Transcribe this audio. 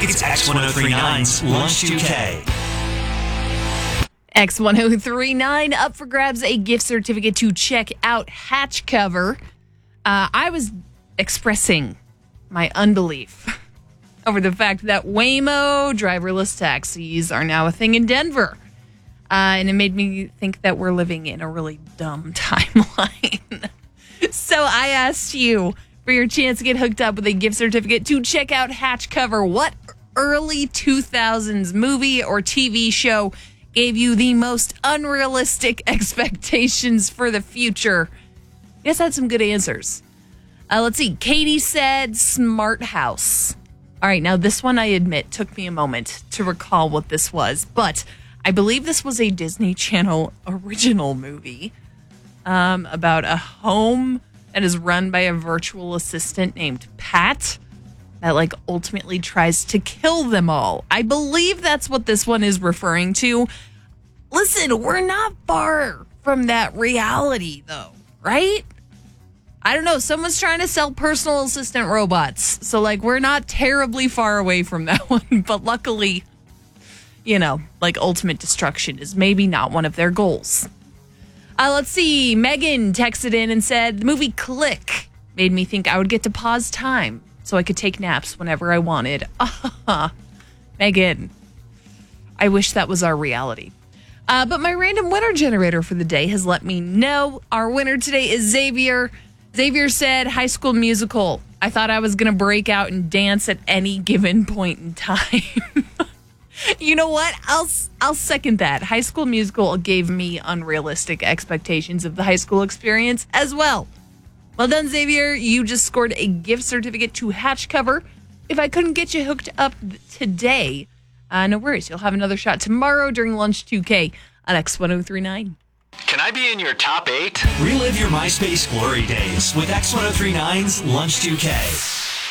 It's X1039's Lunch 2K. X1039 up for grabs a gift certificate to check out Hatch Cover. I was expressing my unbelief over the fact that Waymo driverless taxis are now a thing in Denver. And it made me think that we're living in a really dumb timeline. So I asked you for your chance to get hooked up with a gift certificate to check out Hatch Cover. What early 2000s movie or TV show gave you the most unrealistic expectations for the future? You guys had some good answers. Let's see. Katie said Smart House. All right, now this one, I admit, took me a moment to recall what this was, but I believe this was a Disney Channel original movie about a home that is run by a virtual assistant named Pat that ultimately tries to kill them all. I believe that's what this one is referring to. Listen, we're not far from that reality, though, right? I don't know. Someone's trying to sell personal assistant robots. So, we're not terribly far away from that one. But luckily, ultimate destruction is maybe not one of their goals. Let's see. Megan texted in and said, the movie Click made me think I would get to pause time so I could take naps whenever I wanted. Megan, I wish that was our reality. But my random winner generator for the day has let me know. Our winner today is Xavier. Xavier said, High School Musical. I thought I was going to break out and dance at any given point in time. You know what? I'll second that. High School Musical gave me unrealistic expectations of the high school experience as well. Well done, Xavier. You just scored a gift certificate to Hatch Cover. If I couldn't get you hooked up today, no worries. You'll have another shot tomorrow during Lunch 2K on X1039. Can I be in your top 8? Relive your MySpace glory days with X1039's Lunch 2K.